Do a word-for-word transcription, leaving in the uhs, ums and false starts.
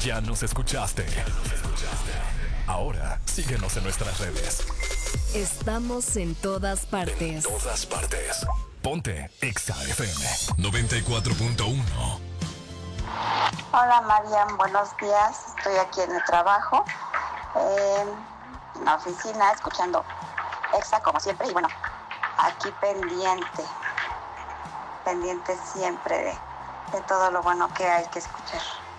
Ya nos escuchaste. Ahora síguenos en nuestras redes. Estamos en todas partes. En todas partes. Ponte Exa F M noventa y cuatro punto uno. Hola Marian, buenos días. Estoy aquí en el trabajo, eh, en la oficina, escuchando Exa como siempre. Y bueno, aquí pendiente, pendiente siempre de, de todo lo bueno que hay que escuchar.